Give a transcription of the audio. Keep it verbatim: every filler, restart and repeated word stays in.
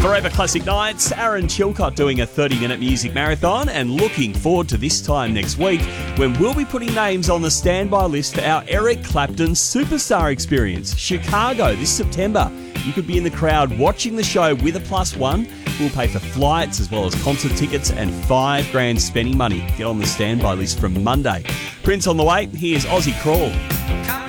Forever Classic Nights, Aaron Chilcott doing a thirty-minute music marathon, and looking forward to this time next week when we'll be putting names on the standby list for our Eric Clapton Superstar Experience, Chicago, this September. You could be in the crowd watching the show with a plus one. We'll pay for flights as well as concert tickets and five grand spending money. Get on the standby list from Monday. Prince on the way. Here's Aussie Crawl.